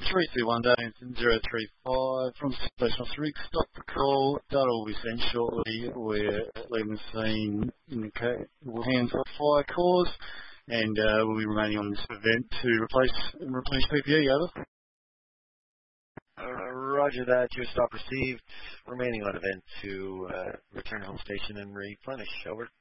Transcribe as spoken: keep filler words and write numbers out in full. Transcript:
three two one zero three five from Station Rick. Stop the call. That'll be sent shortly. We're leaving the scene in the ca- hands of fire cause, and uh, we'll be remaining on this event to replace replace P P E. Over. Uh, roger that. Your stop received. Remaining on event to uh, return home station and replenish. Over.